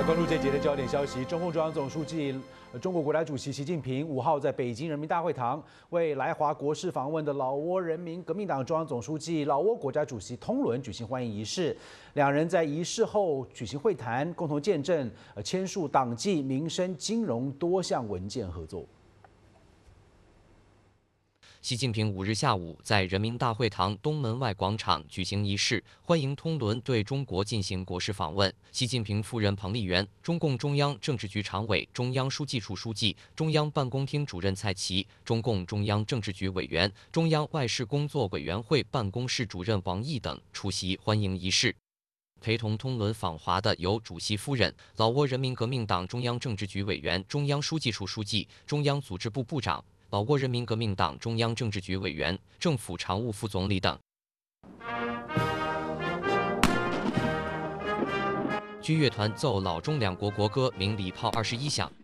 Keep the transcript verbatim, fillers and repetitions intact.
来关注这节的焦点消息，中共中央总书记、中国国家主席习近平五号在北京人民大会堂为来华国事访问的老挝人民革命党中央总书记、老挝国家主席通伦举行欢迎仪式。两人在仪式后举行会谈，共同见证呃签署党纪、民生、金融多项文件合作。 习近平五日下午在人民大会堂东门外广场举行仪式，欢迎通伦对中国进行国事访问。习近平夫人彭丽媛、中共中央政治局常委、中央书记处书记、中央办公厅主任蔡奇、中共中央政治局委员、中央外事工作委员会办公室主任王毅等出席欢迎仪式。 陪同通伦访华的有主席夫人、老挝人民革命党中央政治局委员、中央书记处书记、中央组织部部长。 老挝人民革命党中央政治局委员、政府常务副总理等。军乐团奏老中两国国歌鸣礼炮二十一响。